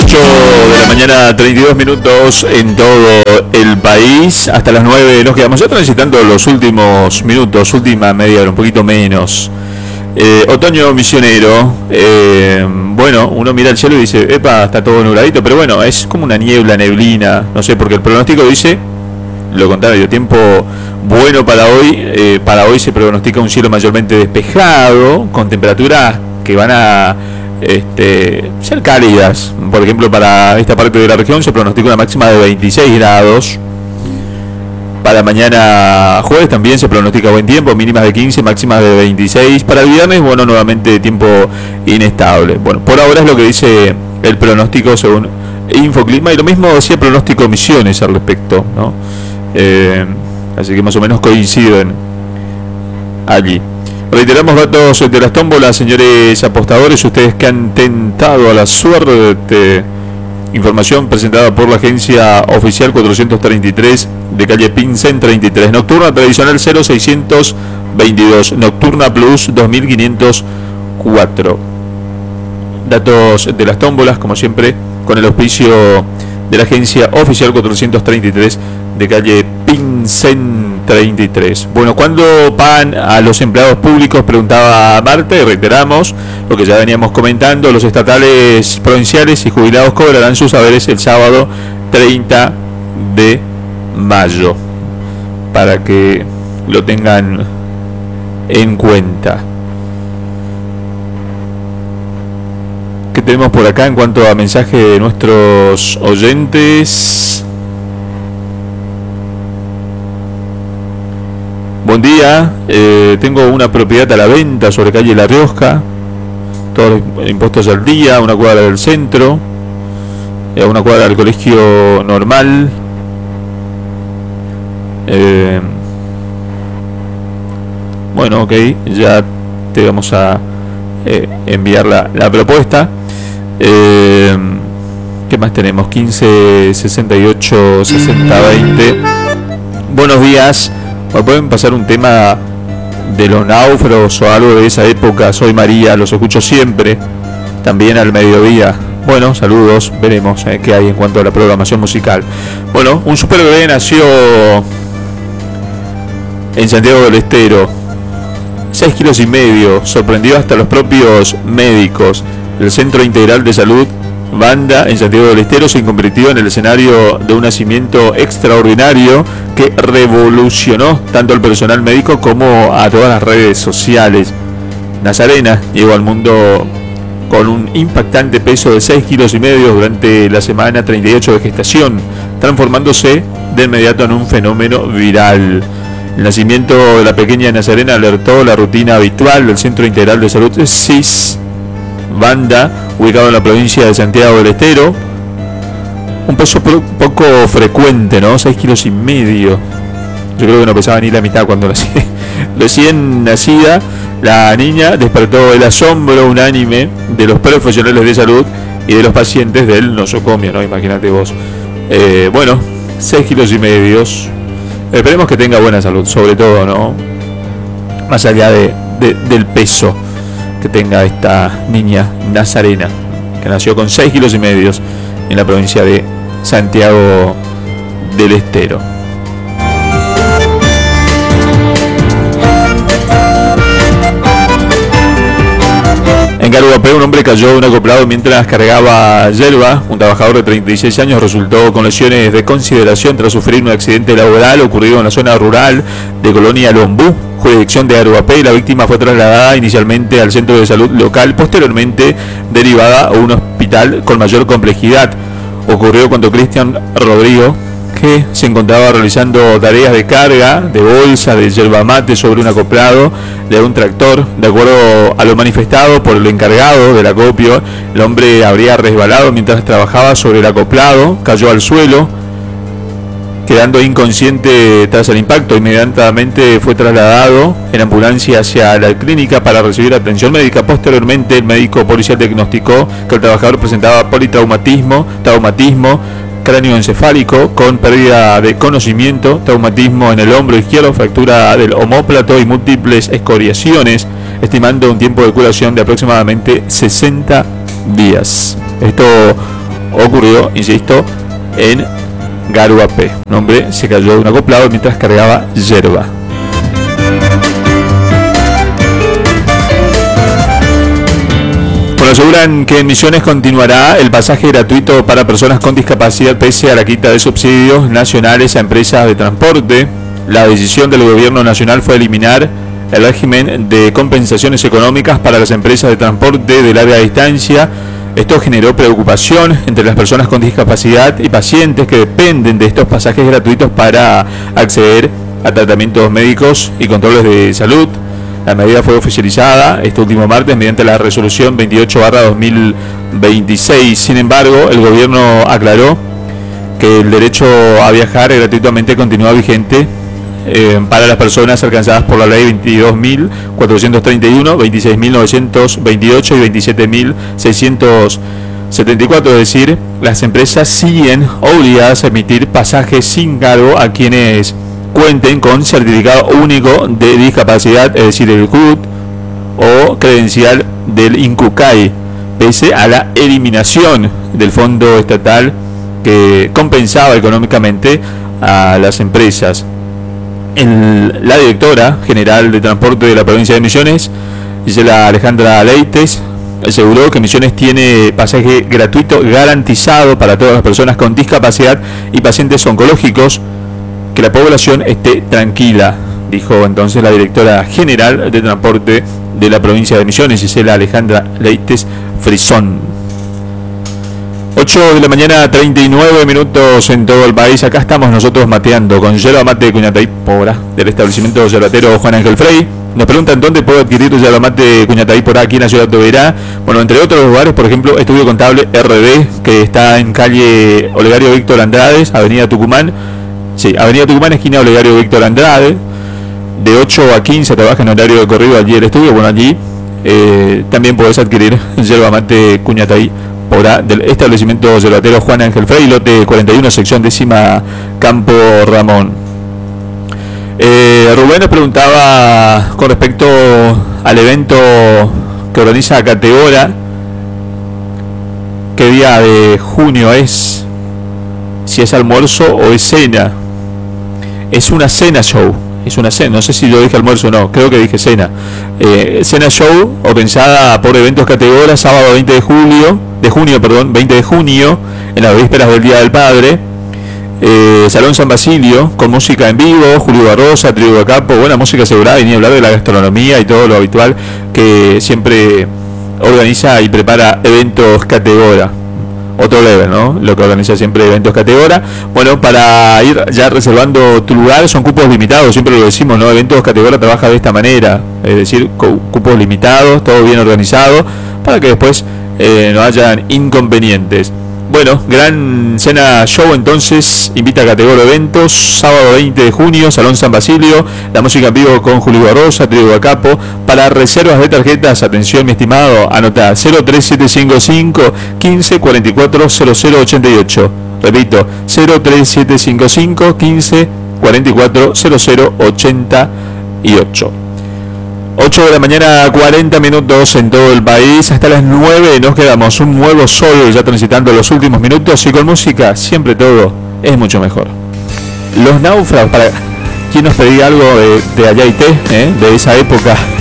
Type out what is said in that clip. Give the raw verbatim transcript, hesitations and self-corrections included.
ocho de la mañana, treinta y dos minutos en todo el país. Hasta las nueve nos quedamos ya transitando los últimos minutos, última media hora, un poquito menos. Eh, otoño misionero. Eh, bueno, uno mira el cielo y dice, epa, está todo nubladito, pero bueno, es como una niebla, neblina, no sé, porque el pronóstico dice lo contrario, tiempo bueno para hoy. Eh, para hoy se pronostica un cielo mayormente despejado, con temperaturas que van a Este, ser cálidas. Por ejemplo, para esta parte de la región se pronostica una máxima de veintiséis grados. Para mañana jueves también se pronostica buen tiempo, mínimas de quince, máximas de veintiséis. Para el viernes, bueno, nuevamente tiempo inestable. Bueno, por ahora es lo que dice el pronóstico según Infoclima, y lo mismo decía el pronóstico Misiones al respecto, ¿no? Eh, así que más o menos coinciden allí. Reiteramos datos de las tómbolas, señores apostadores, ustedes que han tentado a la suerte. Información presentada por la agencia oficial cuatrocientos treinta y tres de calle Pincén treinta y tres. Nocturna tradicional cero seiscientos veintidós. Nocturna Plus dos mil quinientos cuatro. Datos de las tómbolas, como siempre, con el auspicio de la agencia oficial cuatrocientos treinta y tres de calle Pincén treinta y tres. Bueno, ¿cuándo pagan a los empleados públicos? Preguntaba Marta, y reiteramos lo que ya veníamos comentando. Los estatales, provinciales y jubilados cobrarán sus haberes el sábado treinta de mayo, para que lo tengan en cuenta. ¿Qué tenemos por acá en cuanto a mensaje de nuestros oyentes? Buen día, eh, tengo una propiedad a la venta sobre calle La Rioja, todos los impuestos al día, una cuadra del centro, eh, una cuadra del colegio normal. Eh, bueno, ok, ya te vamos a eh, enviar la, la propuesta. Eh, ¿Qué más tenemos? quince sesenta y ocho sesenta veinte. Buenos días. ¿Pueden pasar un tema de los náufragos o algo de esa época? Soy María, los escucho siempre, también al mediodía. Bueno, saludos, veremos eh, qué hay en cuanto a la programación musical. Bueno, un super bebé nació en Santiago del Estero, seis kilos y medio, sorprendió hasta los propios médicos. El Centro Integral de Salud Banda en Santiago del Estero se convirtió en el escenario de un nacimiento extraordinario que revolucionó tanto al personal médico como a todas las redes sociales. Nazarena llegó al mundo con un impactante peso de seis kilos y medio durante la semana treinta y ocho de gestación, transformándose de inmediato en un fenómeno viral. El nacimiento de la pequeña Nazarena alertó la rutina habitual del Centro Integral de Salud S I S Banda, ubicado en la provincia de Santiago del Estero. Un peso poco frecuente, ¿no? seis kilos y medio. Yo creo que no pesaba ni la mitad cuando nací. Recién nacida, la niña despertó el asombro unánime de los profesionales de salud y de los pacientes del nosocomio, ¿no? Imagínate vos. Eh, bueno, seis kilos y medio. Esperemos que tenga buena salud, sobre todo, ¿no? Más allá de, de, del peso que tenga esta niña Nazarena, que nació con seis kilos y medio en la provincia de Santiago del Estero. En Caruapé, un hombre cayó de un acoplado mientras cargaba hierba. Un trabajador de treinta y seis años resultó con lesiones de consideración tras sufrir un accidente laboral ocurrido en la zona rural de Colonia Lombú, jurisdicción de Caruapé. La víctima fue trasladada inicialmente al centro de salud local, posteriormente derivada a un hospital con mayor complejidad. Ocurrió cuando Cristian Rodrigo, que se encontraba realizando tareas de carga de bolsa de yerba mate sobre un acoplado de un tractor. De acuerdo a lo manifestado por el encargado del acopio, el hombre habría resbalado mientras trabajaba sobre el acoplado, cayó al suelo, quedando inconsciente tras el impacto. Inmediatamente fue trasladado en ambulancia hacia la clínica para recibir atención médica. Posteriormente, el médico policial diagnosticó que el trabajador presentaba politraumatismo, traumatismo cráneoencefálico con pérdida de conocimiento, traumatismo en el hombro izquierdo, fractura del omóplato y múltiples escoriaciones, estimando un tiempo de curación de aproximadamente sesenta días. Esto ocurrió, insisto, en Garuapé. Un hombre se cayó de un acoplado mientras cargaba yerba. Bueno, aseguran que en Misiones continuará el pasaje gratuito para personas con discapacidad pese a la quita de subsidios nacionales a empresas de transporte. La decisión del gobierno nacional fue eliminar el régimen de compensaciones económicas para las empresas de transporte de larga distancia. Esto generó preocupación entre las personas con discapacidad y pacientes que dependen de estos pasajes gratuitos para acceder a tratamientos médicos y controles de salud. La medida fue oficializada este último martes mediante la resolución veintiocho barra dos mil veintiséis. Sin embargo, el gobierno aclaró que el derecho a viajar gratuitamente continúa vigente eh, para las personas alcanzadas por la ley veintidós mil cuatrocientos treinta y uno, veintiséis mil novecientos veintiocho y veintisiete mil seiscientos setenta y cuatro, es decir, las empresas siguen obligadas a emitir pasajes sin cargo a quienes cuenten con certificado único de discapacidad, es decir, el C U D o credencial del INCUCAI, pese a la eliminación del fondo estatal que compensaba económicamente a las empresas. El, la directora general de transporte de la provincia de Misiones, Gisela Alejandra Leites, aseguró que Misiones tiene pasaje gratuito garantizado para todas las personas con discapacidad y pacientes oncológicos. Que la población esté tranquila, dijo entonces la directora general de transporte de la provincia de Misiones, Gisela Alejandra Leites Frisón. ocho de la mañana, treinta y nueve minutos en todo el país. Acá estamos nosotros mateando con yerba mate de Cuñataí Porá, del establecimiento yerbatero Juan Ángel Frey. Nos preguntan dónde puedo adquirir yerba mate de Cuñataí Porá aquí en la ciudad de Oberá. Bueno, entre otros lugares, por ejemplo, Estudio Contable R D, que está en calle Olegario Víctor Andrade, avenida Tucumán. Sí, avenida Tucumán, esquina Olegario Víctor Andrade. De ocho a quince trabaja en horario de corrido allí el estudio. Bueno, allí eh, también podés adquirir yerba mate Cuñataí Porá del establecimiento yerbatero Juan Ángel Frey, lote cuarenta y uno, sección décima, Campo Ramón. Eh, Rubén nos preguntaba con respecto al evento que organiza Categora, ¿qué día de junio es? Si es almuerzo o es cena. Es una cena show, es una cena, no sé si yo dije almuerzo o no, creo que dije cena. Eh, cena show organizada por Eventos Categora, sábado veinte de julio, de junio, perdón, veinte de junio, en las vísperas del Día del Padre. Eh, Salón San Basilio, con música en vivo, Julio Barrosa, Trío de Capo, buena música asegurada, y ni hablar de la gastronomía y todo lo habitual que siempre organiza y prepara Eventos Categora. Otro level, ¿no? Lo que organiza siempre Eventos Categora. Bueno, para ir ya reservando tu lugar, son cupos limitados, siempre lo decimos, ¿no? Eventos Categora trabaja de esta manera, es decir, cupos limitados, todo bien organizado, para que después eh, no hayan inconvenientes. Bueno, gran cena show entonces, invita a Categora Eventos, sábado veinte de junio, Salón San Basilio, la música en vivo con Julio Barrosa, Trío de Capo. Para reservas de tarjetas, atención mi estimado, anota cero tres siete cinco cinco, quince cuarenta y cuatro cero cero ochenta y ocho. Repito, cero tres siete cinco cinco, quince cuarenta y cuatro cero cero ochenta y ocho. ocho de la mañana, cuarenta minutos en todo el país. Hasta las nueve nos quedamos. Un nuevo sol ya transitando los últimos minutos, y con música siempre todo es mucho mejor. Los Náufragos, para quien nos pedía algo de, de Ayaité, ¿eh? De esa época.